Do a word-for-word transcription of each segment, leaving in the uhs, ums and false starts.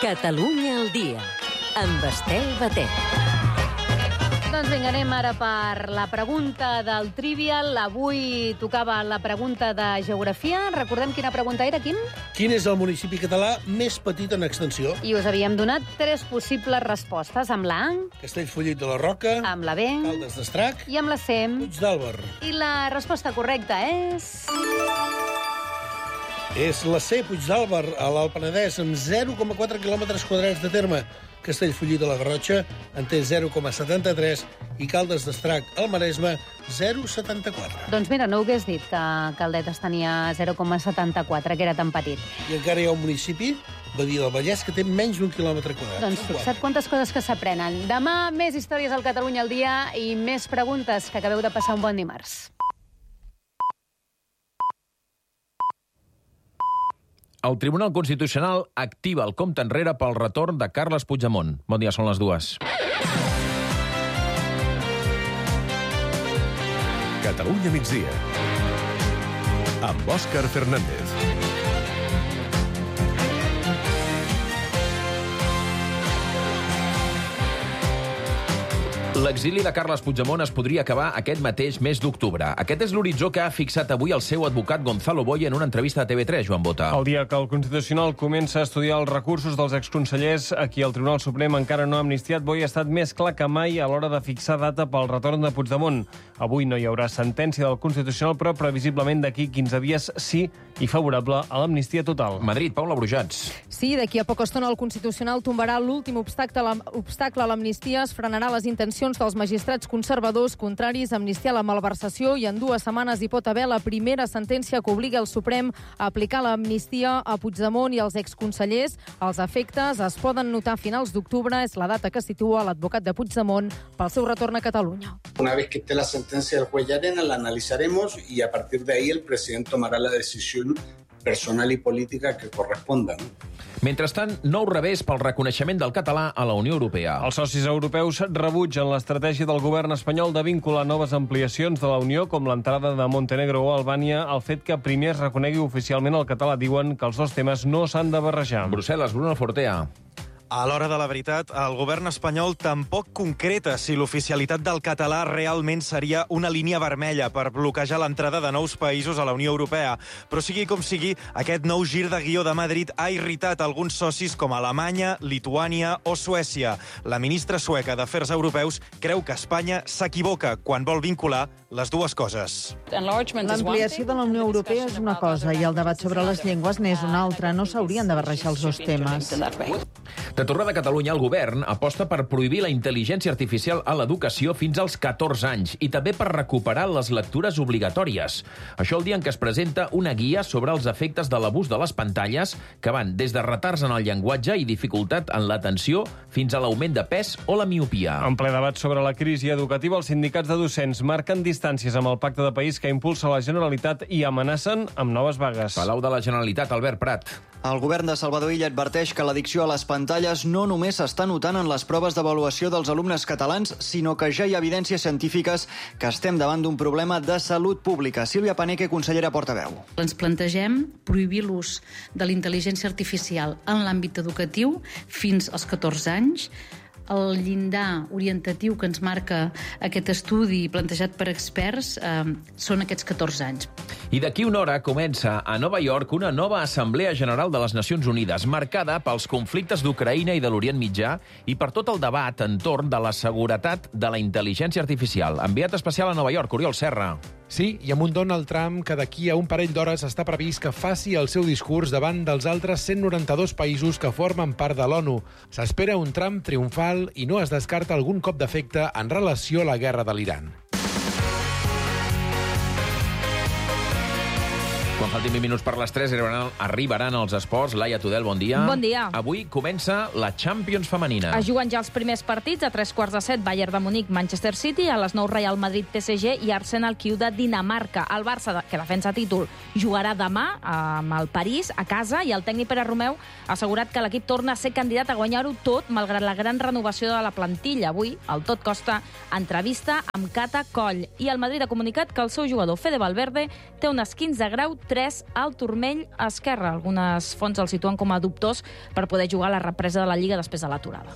Catalunya al dia, amb Estel Batet. Doncs vinga, anem ara per la pregunta del Trivial. Avui tocava la pregunta de geografia. Recordem quina pregunta era, Quim? Quin és el municipi català més petit en extensió? I us havíem donat tres possibles respostes, amb la A, Castellfollit de la Roca, amb la B Caldes d'Estrac, i amb la C. Puig d'Àlber. I la resposta correcta és... És la C, Puig d'Àlber, a l'Alt Penedès, amb zero coma quatre quilòmetres quadrats de terme. Castellfollit de la Garrotxa en té zero coma setanta-tres i Caldes d'Estrac, al Maresme, zero coma setanta-quatre. Doncs mira, no ho hagués dit, que Caldetes tenia zero coma setanta-quatre, que era tan petit. I encara hi ha un municipi, Badia del Vallès, que té menys d'un quilòmetre quadrat. Doncs fixa't quantes coses que s'aprenen. Demà, més històries al Catalunya al dia i més preguntes, que acabeu de passar un bon dimarts. El Tribunal Constitucional activa el compte enrere pel retorn de Carles Puigdemont. Bon dia, són les dues. Catalunya migdia. Amb Òscar Fernández. L'exili de Carles Puigdemont es podria acabar aquest mateix mes d'octubre. Aquest és l'horitzó que ha fixat avui el seu advocat Gonzalo Boye en una entrevista a T V tres, Joan Bota. El dia que el Constitucional comença a estudiar els recursos dels exconsellers a qui el Tribunal Suprem encara no ha amnistiat, Boye ha estat més clar que mai a l'hora de fixar data pel retorn de Puigdemont. Avui no hi haurà sentència del Constitucional, però previsiblement d'aquí quinze dies sí, i favorable a l'amnistia total. Madrid, Paula Brujats. Sí, d'aquí a poca estona el Constitucional tombarà l'últim obstacle a l'amnistia, es frenarà les intencions dels magistrats conservadors contraris a amnistiar la malversació i en dues setmanes hi pot haver la primera sentència que obliga el Suprem a aplicar l'amnistia a Puigdemont i als exconsellers. Els efectes es poden notar a finals d'octubre, és la data que situa l'advocat de Puigdemont pel seu retorn a Catalunya. Una vez que esté la sentencia del juez Llarena, la analizaremos y a partir de ahí el presidente tomará la decisión personal i política que corresponda. Mentrestant, nou revés pel reconeixement del català a la Unió Europea. Els socis europeus rebutgen l'estratègia del govern espanyol de vincular noves ampliacions de la Unió, com l'entrada de Montenegro o Albània, al fet que primer es reconegui oficialment el català. Diuen que els dos temes no s'han de barrejar. Brussel·les, Bruno Fortea. A l'hora de la veritat, el govern espanyol tampoc concreta si l'oficialitat del català realment seria una línia vermella per bloquejar l'entrada de nous països a la Unió Europea. Però sigui com sigui, aquest nou gir de guió de Madrid ha irritat alguns socis com Alemanya, Lituània o Suècia. La ministra sueca d'Afers Europeus creu que Espanya s'equivoca quan vol vincular les dues coses. L'ampliació de la Unió Europea és una cosa i el debat sobre les llengües n'és una altra. No s'haurien de barrejar els dos temes. De tornada a Catalunya, el govern aposta per prohibir la intel·ligència artificial a l'educació fins als catorze anys i també per recuperar les lectures obligatòries. Això el dia en què es presenta una guia sobre els efectes de l'abús de les pantalles que van des de retards en el llenguatge i dificultat en l'atenció fins a l'augment de pes o la miopia. En ple debat sobre la crisi educativa, els sindicats de docents marquen distàncies amb el pacte de país que impulsa la Generalitat i amenacen amb noves vagues. Palau de la Generalitat, Albert Prat. El govern de Salvador Illa adverteix que l'addicció a les pantalles no només s'està notant en les proves d'avaluació dels alumnes catalans, sinó que ja hi ha evidències científiques que estem davant d'un problema de salut pública. Sílvia Paneque, consellera portaveu. Ens plantegem prohibir l'ús de la intel·ligència artificial en l'àmbit educatiu fins als catorze anys. El llindar orientatiu que ens marca aquest estudi plantejat per experts eh, són aquests catorze anys. I d'aquí una hora comença a Nova York una nova Assemblea General de les Nacions Unides, marcada pels conflictes d'Ucraïna i de l'Orient Mitjà i per tot el debat entorn de la seguretat de la intel·ligència artificial. Enviat especial a Nova York, Oriol Serra. Sí, i amb un Donald Trump que d'aquí a un parell d'hores està previst que faci el seu discurs davant dels altres cent noranta-dos països que formen part de l'ONU. S'espera un Trump triomfal i no es descarta algun cop d'efecte en relació a la guerra de l'Iran. Quan faltin vint minuts per les tres arribaran, arribaran els esports. Laia Tudel, bon dia. Bon dia. Avui comença la Champions femenina. Es juguen ja els primers partits. A tres quarts de set, Bayern de Munic, Manchester City. A les nou, Real Madrid, P S G i Arsenal, Kiev de Dinamarca. El Barça, que defensa títol, jugarà demà amb el París a casa i el tècnic Pere Romeu ha assegurat que l'equip torna a ser candidat a guanyar-ho tot malgrat la gran renovació de la plantilla. Avui, el tot costa entrevista amb Cata Coll. I el Madrid ha comunicat que el seu jugador Fede Valverde té un esquinç de grau tres al turmell esquerre. Algunes fonts el situen com a dubtós per poder jugar a la represa de la Lliga després de l'aturada.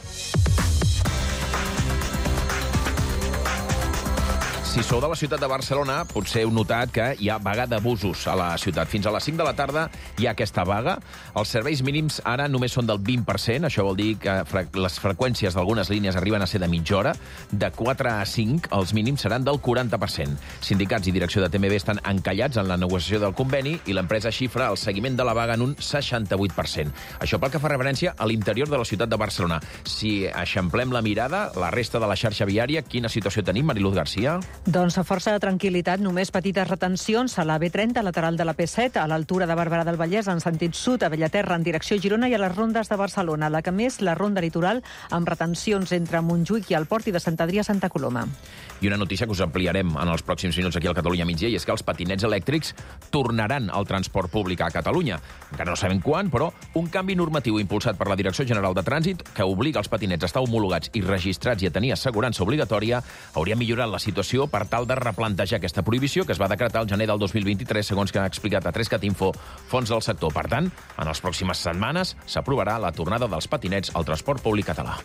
Si sou de la ciutat de Barcelona, potser heu notat que hi ha vaga d'abusos a la ciutat. Fins a les cinc de la tarda hi ha aquesta vaga. Els serveis mínims ara només són del vint per cent. Això vol dir que les freqüències d'algunes línies arriben a ser de mitja hora. De quatre a cinc, els mínims seran del quaranta per cent. Sindicats i direcció de T M B estan encallats en la negociació del conveni i l'empresa xifra el seguiment de la vaga en un seixanta-vuit per cent. Això pel que fa referència a l'interior de la ciutat de Barcelona. Si eixamplem la mirada, la resta de la xarxa viària, quina situació tenim, Mariluz Garcia? Doncs a força de tranquil·litat, només petites retencions a la B trenta, lateral de la P set, a l'altura de Barberà del Vallès, en sentit sud, a Bellaterra, en direcció Girona, i a les rondes de Barcelona. La que més, la ronda litoral, amb retencions entre Montjuïc i el Port i de Sant Adrià a Santa Coloma. I una notícia que us ampliarem en els pròxims minuts aquí al Catalunya Migdia, i és que els patinets elèctrics tornaran al transport públic a Catalunya. Encara no sabem quan, però un canvi normatiu impulsat per la Direcció General de Trànsit, que obliga els patinets a estar homologats i registrats i a tenir assegurança obligatòria, hauria millorat la situació per tal de replantejar aquesta prohibició que es va decretar el gener del dos mil vint-i-tres, segons que ha explicat a Trescat Info, fons del sector. Per tant, en les pròximes setmanes s'aprovarà la tornada dels patinets al transport públic català.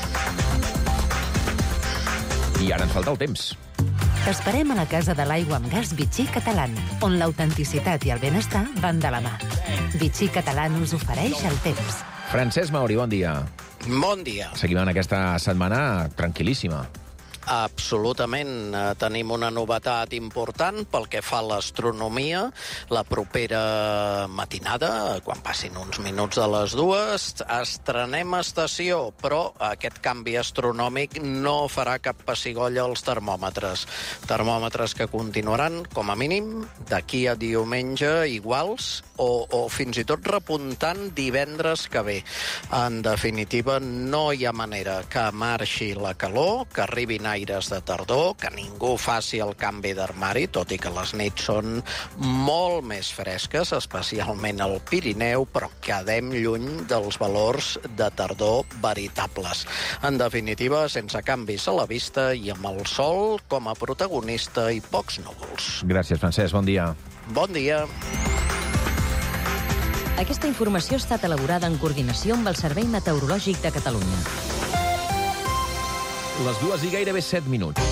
I ara ens falta el temps. T'esperem a la Casa de l'Aigua amb Gas Vichy Catalan, on l'autenticitat i el benestar van de la mà. Vichy Catalan us ofereix el temps. Francesc Mauri, bon dia. Bon dia. Seguim en aquesta setmana tranquil·líssima. Absolutament. Tenim una novetat important pel que fa a l'astronomia. La propera matinada, quan passin uns minuts de les dues, estrenem estació, però aquest canvi astronòmic no farà cap pessigolles als termòmetres. Termòmetres que continuaran, com a mínim, d'aquí a diumenge iguals o, o fins i tot repuntant divendres que ve. En definitiva, no hi ha manera que marxi la calor, que arribin aires de tardor, que ningú faci el canvi d'armari, tot i que les nits són molt més fresques, especialment al Pirineu, però quedem lluny dels valors de tardor veritables. En definitiva, sense canvis a la vista i amb el sol com a protagonista i pocs núvols. Gràcies, Francesc. Bon dia. Bon dia. Aquesta informació ha estat elaborada en coordinació amb el Servei Meteorològic de Catalunya. Les dues i gairebé set minuts.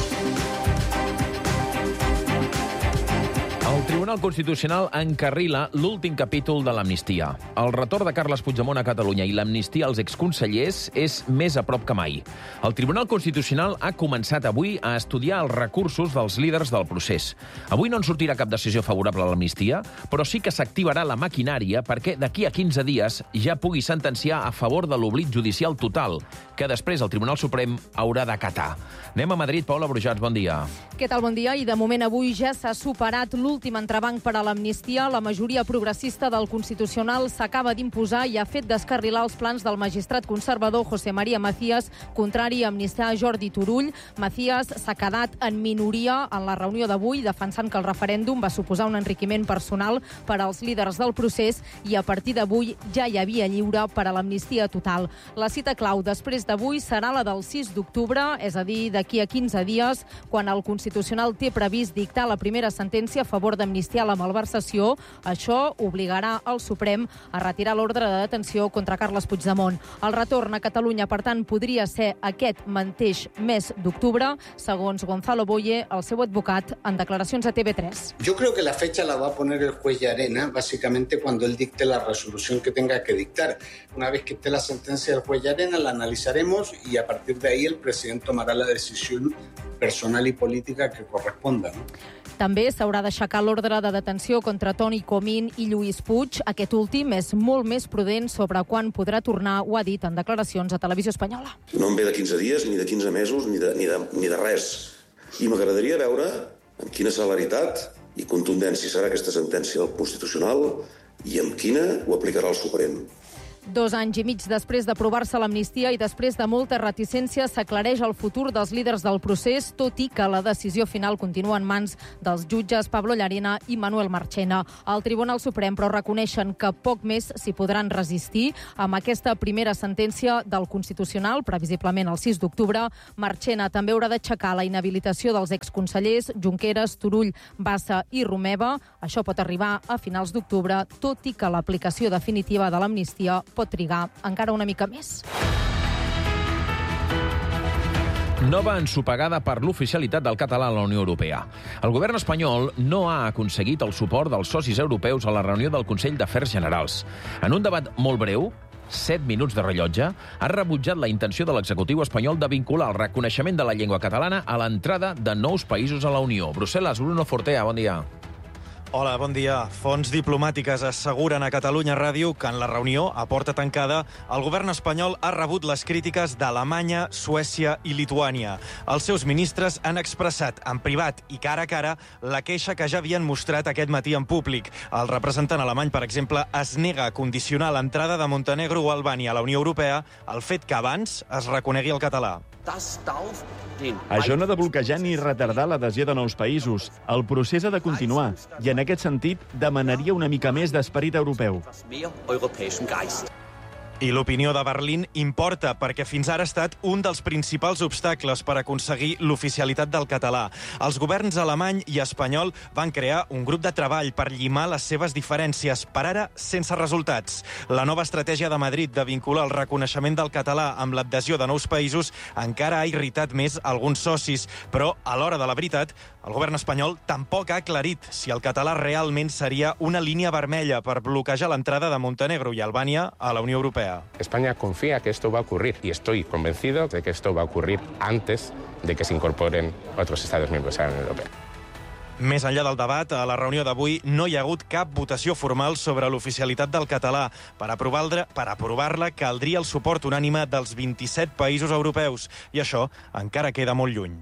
El Tribunal Constitucional encarrila l'últim capítol de l'amnistia. El retorn de Carles Puigdemont a Catalunya i l'amnistia als exconsellers és més a prop que mai. El Tribunal Constitucional ha començat avui a estudiar els recursos dels líders del procés. Avui no en sortirà cap decisió favorable a l'amnistia, però sí que s'activarà la maquinària perquè d'aquí a quinze dies ja pugui sentenciar a favor de l'oblit judicial total, que després el Tribunal Suprem haurà d'acatar. Anem a Madrid. Paula Brujats, bon dia. Què tal? Bon dia. I de moment avui ja s'ha superat l'últim entrebanc per a l'amnistia. La majoria progressista del Constitucional s'acaba d'imposar i ha fet descarrilar els plans del magistrat conservador José María Macías, contrari a amnistiar Jordi Turull. Macías s'ha quedat en minoria en la reunió d'avui, defensant que el referèndum va suposar un enriquiment personal per als líders del procés i a partir d'avui ja hi havia lliure per a l'amnistia total. La cita clau després d'avui serà la del sis d'octubre, és a dir, d'aquí a quinze dies, quan el Constitucional té previst dictar la primera sentència a favor d'amnistiar la malversació. Això obligarà el Suprem a retirar l'ordre de detenció contra Carles Puigdemont. El retorn a Catalunya, per tant, podria ser aquest mateix mes d'octubre, segons Gonzalo Boye, el seu advocat, en declaracions a T V tres. Yo creo que la fecha la va a poner el juez Llarena, básicamente cuando él dicte la resolución que tenga que dictar. Una vez que esté la sentencia del juez Llarena, la analizaremos y a partir de ahí el presidente tomará la decisión personal y política que corresponda, ¿no? També s'haurà d'aixecar l'ordre de detenció contra Toni Comín i Lluís Puig. Aquest últim és molt més prudent sobre quan podrà tornar, ho ha dit en declaracions a Televisió Espanyola. No em ve de quinze dies, ni de quinze mesos, ni de, ni de, ni de res. I m'agradaria veure amb quina celeritat i contundència serà aquesta sentència del Constitucional i amb quina ho aplicarà el Suprem. Dos anys i mig després d'aprovar-se l'amnistia i després de molta reticència s'aclareix el futur dels líders del procés, tot i que la decisió final continua en mans dels jutges Pablo Llarena i Manuel Marchena. Al Tribunal Suprem, però, reconeixen que poc més s'hi podran resistir. Amb aquesta primera sentència del Constitucional, previsiblement el sis d'octubre, Marchena també haurà d'aixecar la inhabilitació dels exconsellers Junqueras, Turull, Bassa i Romeva. Això pot arribar a finals d'octubre, tot i que l'aplicació definitiva de l'amnistia pot trigar encara una mica més. Nova ensopegada per l'oficialitat del català a la Unió Europea. El govern espanyol no ha aconseguit el suport dels socis europeus a la reunió del Consell d'Afers Generals. En un debat molt breu, set minuts de rellotge, ha rebutjat la intenció de l'executiu espanyol de vincular el reconeixement de la llengua catalana a l'entrada de nous països a la Unió. Brussel·les, Bruno Fortea, bon dia. Hola, bon dia. Fonts diplomàtiques asseguren a Catalunya Ràdio que en la reunió, a porta tancada, el govern espanyol ha rebut les crítiques d'Alemanya, Suècia i Lituània. Els seus ministres han expressat en privat i cara a cara la queixa que ja havien mostrat aquest matí en públic. El representant alemany, per exemple, es nega a condicionar l'entrada de Montenegro o Albània a la Unió Europea al fet que abans es reconegui el català. Això no ha de bloquejar ni retardar l'adhesió de nous països. El procés ha de continuar i, en aquest sentit, demanaria una mica més d'esperit europeu. I l'opinió de Berlín importa, perquè fins ara ha estat un dels principals obstacles per aconseguir l'oficialitat del català. Els governs alemany i espanyol van crear un grup de treball per llimar les seves diferències, per ara sense resultats. La nova estratègia de Madrid de vincular el reconeixement del català amb l'adhesió de nous països encara ha irritat més alguns socis, però a l'hora de la veritat, el govern espanyol tampoc ha aclarit si el català realment seria una línia vermella per bloquejar l'entrada de Montenegro i Albània a la Unió Europea. España confía que esto va a ocurrir y estoy convencido de que esto va a ocurrir antes de que se incorporen otros Estados miembros a la Unión Europea. Més enllà del debat, a la reunió d'avui no hi ha hagut cap votació formal sobre l'oficialitat del català. Per aprovar-la, per aprovar-la caldria el suport unànime dels vint-i-set països europeus, i això encara queda molt lluny.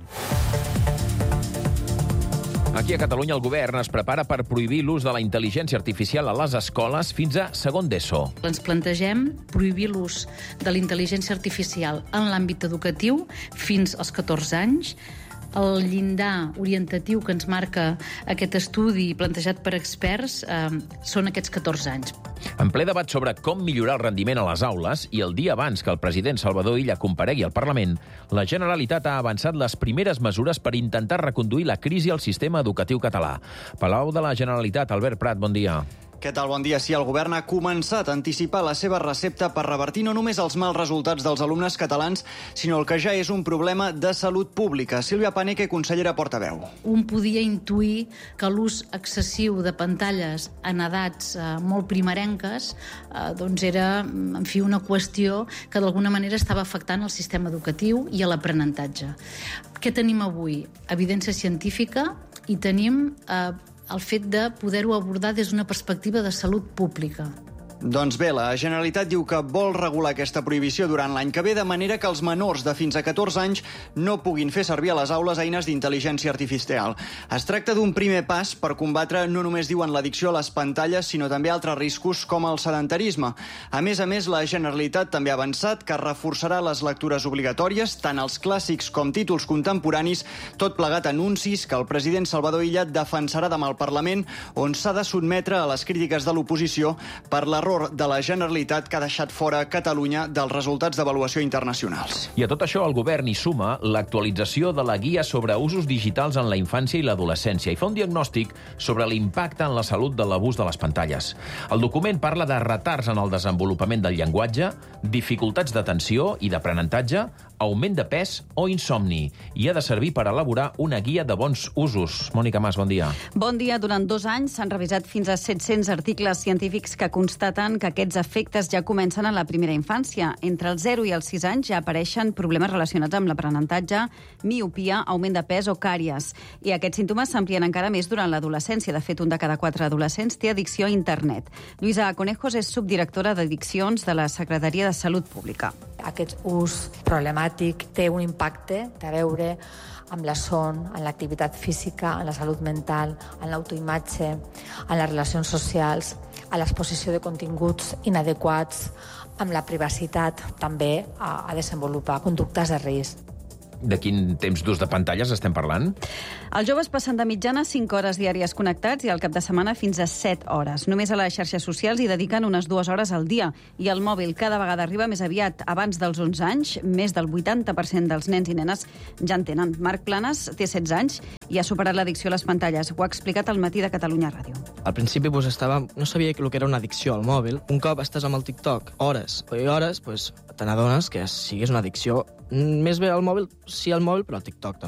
Aquí a Catalunya el govern es prepara per prohibir l'ús de la intel·ligència artificial a les escoles fins a segon d'ESO. Ens plantegem prohibir l'ús de la intel·ligència artificial en l'àmbit educatiu fins als catorze anys. El llindar orientatiu que ens marca aquest estudi plantejat per experts eh, són aquests catorze anys. En ple debat sobre com millorar el rendiment a les aules i el dia abans que el president Salvador Illa comparegui al Parlament, la Generalitat ha avançat les primeres mesures per intentar reconduir la crisi al sistema educatiu català. Palau de la Generalitat, Albert Prat, bon dia. Què tal? Bon dia. Sí, el govern ha començat a anticipar la seva recepta per revertir no només els mals resultats dels alumnes catalans, sinó el que ja és un problema de salut pública. Sílvia Paneque, consellera portaveu. Un podia intuir que l'ús excessiu de pantalles en edats eh, molt primerenques eh, doncs era, en fi, una qüestió que d'alguna manera estava afectant el sistema educatiu i l'aprenentatge. Què tenim avui? Evidència científica i tenim eh, el fet de poder-ho abordar des d'una perspectiva de salut pública. Doncs bé, la Generalitat diu que vol regular aquesta prohibició durant l'any que ve, de manera que els menors de fins a catorze anys no puguin fer servir a les aules eines d'intel·ligència artificial. Es tracta d'un primer pas per combatre no només, diuen, l'addicció a les pantalles, sinó també altres riscos com el sedentarisme. A més a més, la Generalitat també ha avançat que reforçarà les lectures obligatòries, tant els clàssics com títols contemporanis, tot plegat anuncis que el president Salvador Illa defensarà demà al Parlament, on s'ha de sotmetre a les crítiques de l'oposició per la de la Generalitat que ha deixat fora Catalunya dels resultats d'avaluació internacionals. I a tot això el govern hi suma l'actualització de la guia sobre usos digitals en la infància i l'adolescència i fa un diagnòstic sobre l'impacte en la salut de l'abús de les pantalles. El document parla de retards en el desenvolupament del llenguatge, dificultats d'atenció i d'aprenentatge, augment de pes o insomni, i ha de servir per elaborar una guia de bons usos. Mònica Mas, bon dia. Bon dia. Durant dos anys s'han revisat fins a set-cents articles científics que constaten que aquests efectes ja comencen a la primera infància. Entre els zero i els sis anys ja apareixen problemes relacionats amb l'aprenentatge, miopia, augment de pes o càries. I aquests símptomes s'amplien encara més durant l'adolescència. De fet, un de cada quatre adolescents té addicció a internet. Lluïsa Conejos és subdirectora d'addiccions de la Secretaria de Salut Pública. Aquest ús problemàtic té un impacte, té a veure amb la son, en l'activitat física, en la salut mental, en l'autoimatge, en les relacions socials. a l'exposició de continguts inadequats, amb la privacitat, també a, a desenvolupar conductes de risc. De quin temps d'ús de pantalles estem parlant? Els joves passen de mitjana cinc hores diàries connectats i al cap de setmana fins a set hores. Només a les xarxes socials hi dediquen unes dues hores al dia i el mòbil cada vegada arriba més aviat. Abans dels onze anys, més del vuitanta per cent dels nens i nenes ja en tenen. Marc Planes té setze anys i ha superat l'addicció a les pantalles. Ho ha explicat al Matí de Catalunya Ràdio. Al principi pues, estava, no sabia el que era una addicció al mòbil. Un cop estàs amb el TikTok hores i hores, pues, te n'adones que sí que és una addicció. Més bé al mòbil, sí al mòbil, però al TikTok també.